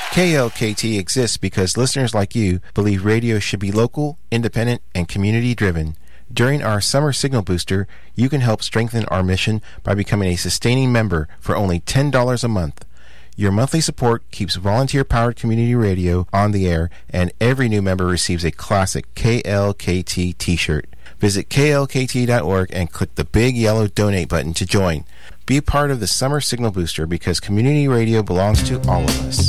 KLKT exists because listeners like you believe radio should be local, independent, and community-driven. During our Summer Signal Booster, you can help strengthen our mission by becoming a sustaining member for only $10 a month. Your monthly support keeps volunteer-powered community radio on the air, and every new member receives a classic KLKT t-shirt. Visit klkt.org and click the big yellow donate button to join. Be a part of the Summer Signal Booster because community radio belongs to all of us.